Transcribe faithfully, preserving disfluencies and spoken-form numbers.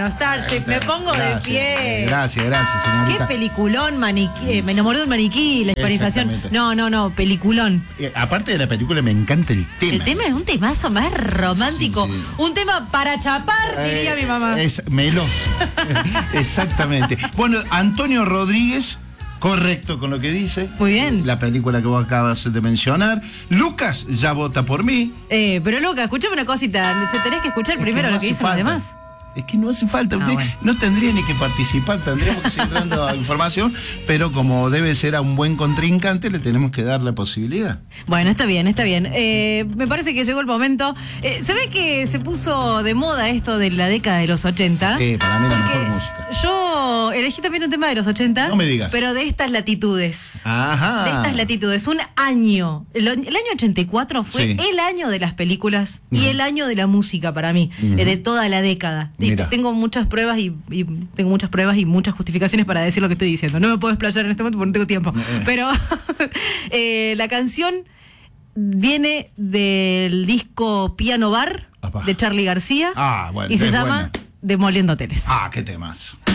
Starship. Me pongo Gracias, de pie. Gracias, gracias, señorita. Qué peliculón, maniquí. eh, me enamoré de un maniquí, la hispanización. Exactamente. No, no, no, peliculón. Eh, aparte de la película, me encanta el tema. El tema es un temazo más romántico. Sí, sí. Un tema para chapar, diría Eh, mi mamá. Es meloso. Exactamente. Bueno, Antonio Rodríguez, correcto con lo que dice. Muy bien. La película que vos acabas de mencionar. Lucas ya vota por mí. Eh, pero Luca, escúchame una cosita. Se tenés que escuchar Es primero no lo que hace dicen los falta. demás. Es que no hace falta. Ah, Usted bueno. no tendría ni que participar, tendríamos que seguir dando información, pero como debe ser a un buen contrincante, le tenemos que dar la posibilidad. Bueno, está bien, está bien. Eh, me parece que llegó el momento. Eh, se ve que se puso de moda esto de la década de los ochenta. Eh, para mí la Porque mejor música. Yo elegí también un tema de los ochenta. No me digas. Pero de estas latitudes. Ajá. De estas latitudes. Un año. El, el año ochenta y cuatro fue Sí. el año de las películas y Ujú. el año de la música para mí. Ujú. eh, de toda la década. Y Mira. tengo muchas pruebas y, y tengo muchas pruebas y muchas justificaciones para decir lo que estoy diciendo. No me puedo explayar en este momento porque no tengo tiempo. Eh. Pero eh, la canción viene del disco Piano Bar Apá. de Charly García Ah, bueno, y se es llama buena. Demoliendo Hoteles. Ah, qué temas.